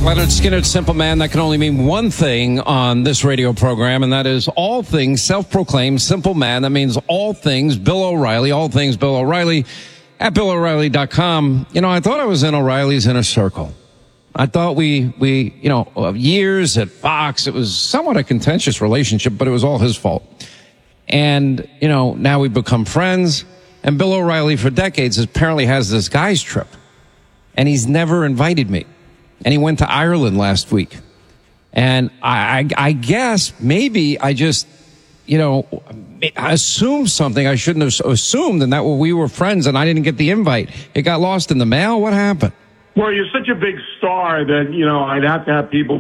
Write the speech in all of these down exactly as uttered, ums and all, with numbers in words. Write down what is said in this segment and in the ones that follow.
Leonard Skinner, Simple Man. That can only mean one thing on this radio program, and that is all things self-proclaimed Simple Man. That means all things Bill O'Reilly, all things Bill O'Reilly at Bill O'Reilly dot com. You know, I thought I was in O'Reilly's inner circle. I thought we, we, you know, years at Fox, it was somewhat a contentious relationship, but it was all his fault. And, you know, now we've become friends, and Bill O'Reilly for decades apparently has this guy's trip, and he's never invited me. And he went to Ireland last week. And I, I, I guess maybe I just, you know, assumed something I shouldn't have assumed, and that we were friends and I didn't get the invite. It got lost in the mail. What happened? Well, you're such a big star that, you know, I'd have to have people,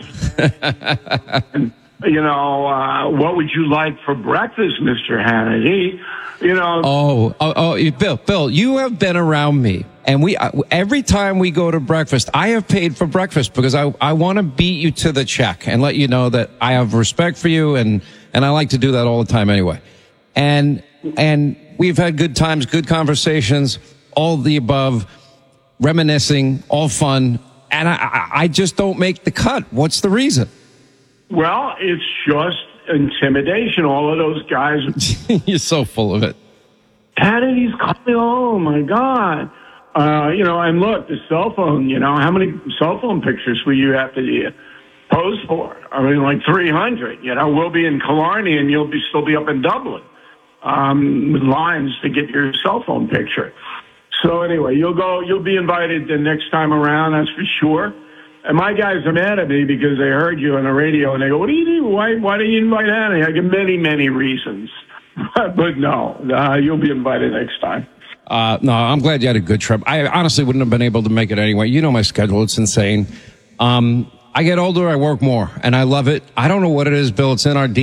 and, you know, uh, what would you like for breakfast, Mister Hannity? You know. Oh, oh, oh, Bill, Bill, you have been around me. And we, every time we go to breakfast, I have paid for breakfast because I, I want to beat you to the check and let you know that I have respect for you. And, and I like to do that all the time anyway. And, and we've had good times, good conversations, all the above, reminiscing, all fun. And I, I just don't make the cut. What's the reason? Well, it's just intimidation. All of those guys. You're so full of it. Hannity's coming. Oh my God. Uh, you know, and look, the cell phone, you know, how many cell phone pictures will you have to uh, pose for? I mean, like three hundred, you know, we'll be in Killarney and you'll be still be up in Dublin, um, with lines to get your cell phone picture. So anyway, you'll go, you'll be invited the next time around, that's for sure. And my guys are mad at me because they heard you on the radio and they go, what do you do? Why, why do you invite Annie? I give many, many reasons, but no, uh, you'll be invited next time. Uh, no, I'm glad you had a good trip. I honestly wouldn't have been able to make it anyway. You know my schedule. It's insane. Um, I get older, I work more, and I love it. I don't know what it is, Bill. It's in our D